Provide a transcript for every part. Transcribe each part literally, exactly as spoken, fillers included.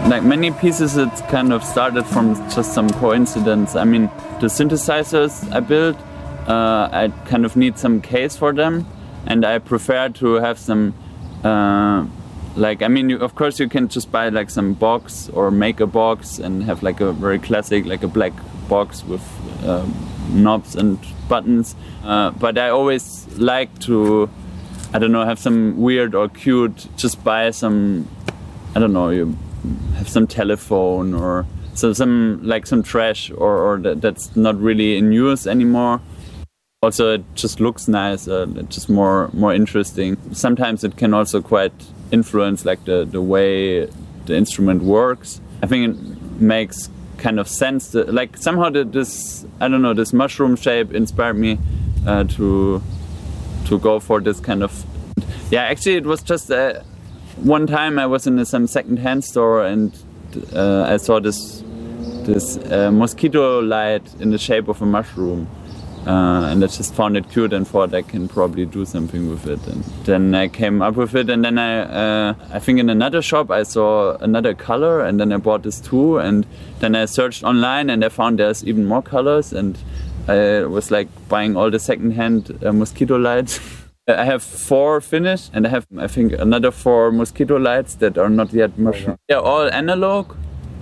Like many pieces, it kind of started from just some coincidence. I mean, the synthesizers I built, uh, I kind of need some case for them, and I prefer to have some, uh, like, I mean, you, of course you can just buy like some box or make a box and have like a very classic, like a black box with uh, knobs and buttons. Uh, but I always like to, I don't know, have some weird or cute, just buy some, I don't know, you have some telephone or so some like some trash or, or that, that's not really in use anymore. Also, it just looks nice, uh, just more more interesting. Sometimes it can also quite influence like the, the way the instrument works. I think it makes kind of sense that, like somehow the, this I don't know this mushroom shape inspired me uh, to to go for this kind of yeah. Actually, it was just uh, one time I was in some second-hand store and uh, I saw this this uh, mosquito light in the shape of a mushroom. Uh, and I just found it cute and thought I can probably do something with it. And then I came up with it, and then I, uh, I think in another shop I saw another color, and then I bought this too. And then I searched online, and I found there's even more colors. And I was like buying all the second-hand uh, mosquito lights. I have four finished, and I have I think another four mosquito lights that are not yet mushroom. They're all analog.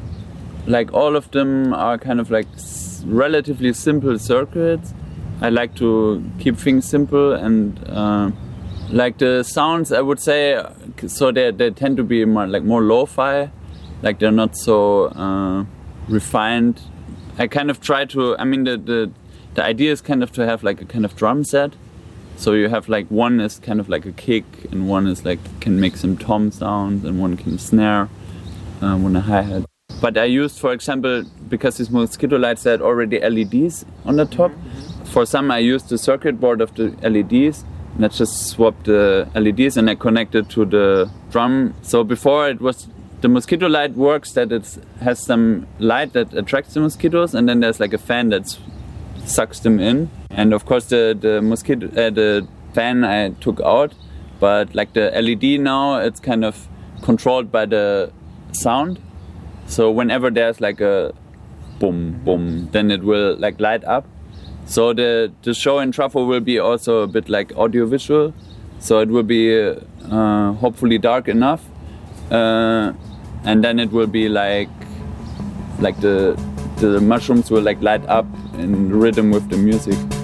Like all of them are kind of like s- relatively simple circuits. I like to keep things simple, and uh, like the sounds I would say, so they they tend to be more like more lo-fi, like they're not so uh, refined. I kind of try to, I mean the, the the idea is kind of to have like a kind of drum set, so you have like one is kind of like a kick, and one is like can make some tom sounds, and one can snare, uh, one a hi-hat. But I used, for example, because these mosquito lights had already L E Ds on the top. For some, I used the circuit board of the L E Ds, and I just swapped the L E Ds and I connected to the drum. So before it was, the mosquito light works that it has some light that attracts the mosquitoes, and then there's like a fan that sucks them in. And of course, the the mosquito uh, the fan I took out, but like the L E D now, it's kind of controlled by the sound. So whenever there's like a boom, boom, then it will like light up. So the, the show in Trafo will be also a bit like audiovisual. So it will be uh, hopefully dark enough. Uh, and then it will be like like the, the mushrooms will like light up in rhythm with the music.